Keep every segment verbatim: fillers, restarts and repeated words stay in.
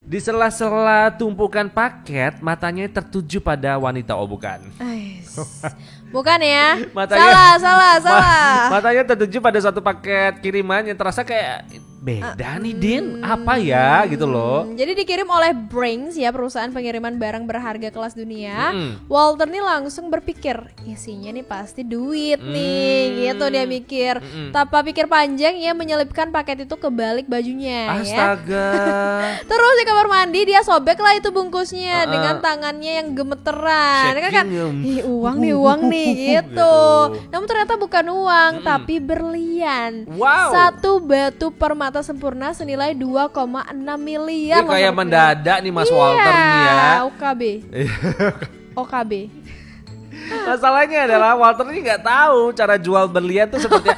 Di sela-sela tumpukan paket, matanya tertuju pada wanita. Oh bukan. Ais. Bukan ya? Matanya, salah, salah, salah. Ma- matanya tertuju pada suatu paket kiriman yang terasa kayak beda nih Din, apa ya gitu loh. Hmm, jadi dikirim oleh Brinks ya, perusahaan pengiriman barang berharga kelas dunia. Mm-mm. Walter nih langsung berpikir, isinya nih pasti duit nih, Mm. gitu dia mikir. Mm-mm. Tanpa pikir panjang, ia menyelipkan paket itu ke balik bajunya ya. Astaga. Terus di kamar mandi dia sobek lah itu bungkusnya Uh-uh. dengan tangannya yang gemeteran. Kan kan, Shaking. ih uang nih uang nih gitu. Gitu. Namun ternyata bukan uang, Mm-mm. tapi berlian. Wow. Satu batu permata sempurna senilai dua koma enam miliar. Ini kayak Mas mendadak nih Mas Iya, Walter nih ya. O K B. O K B. Masalahnya adalah Walter ini nggak tahu cara jual berlian tuh seperti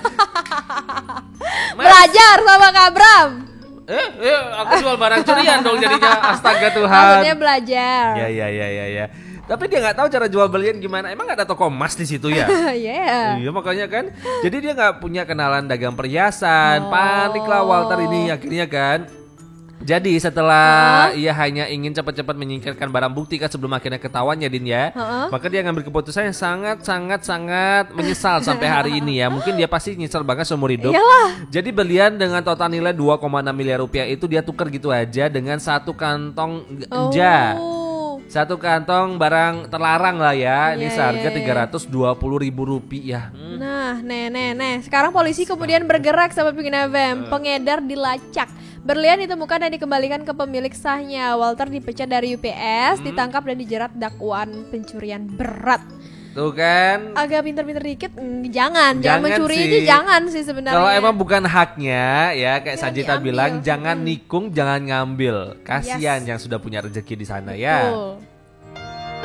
Mas, Belajar sama Kak Bram. eh, eh, aku jual barang curian dong jadinya. Astaga Tuhan. Maksudnya belajar. Ya ya ya ya ya. Tapi dia nggak tahu cara jual berlian gimana. Emang nggak ada toko emas di situ ya? Iya. Iya makanya kan. Jadi dia nggak punya kenalan dagang perhiasan. Oh. Paniklah Walter ini akhirnya kan. Jadi setelah uh-huh. ia hanya ingin cepat-cepat menyingkirkan barang bukti kan sebelum akhirnya ketahuan ya Din ya. Uh-huh. Maka dia ngambil keputusan yang sangat sangat sangat menyesal sampai hari ini ya. Mungkin dia pasti nyesal banget seumur hidup. Iyalah. Jadi berlian dengan total nilai dua koma enam miliar rupiah itu dia tukar gitu aja dengan satu kantong ganja. Oh. Satu kantong barang terlarang lah ya. Ini Iya, seharga iya, iya. tiga ratus dua puluh ribu rupiah. Hmm. Nah, nih, nih, nih. Sekarang polisi kemudian bergerak sampai Pingin F M. Pengedar dilacak. Berlian ditemukan dan dikembalikan ke pemilik sahnya. Walter dipecat dari U P S, Hmm. ditangkap dan dijerat dakwaan pencurian berat. Tuh kan. Agak pinter-pinter dikit, mm, jangan, jangan, Jangan mencuri sih. ini jangan sih sebenarnya. Kalau emang bukan haknya ya kayak Jangan Sajita diambil. bilang jangan Hmm. nikung, jangan ngambil. Kasihan Yes. yang sudah punya rezeki di sana ya. Betul.